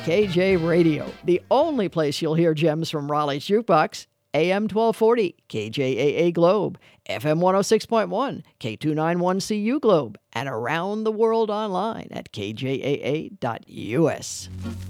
KJ Radio, the only place you'll hear gems from Raleigh's Jukebox. AM 1240, KJAA Globe, FM 106.1, K291CU Globe, and around the world online at kjaa.us.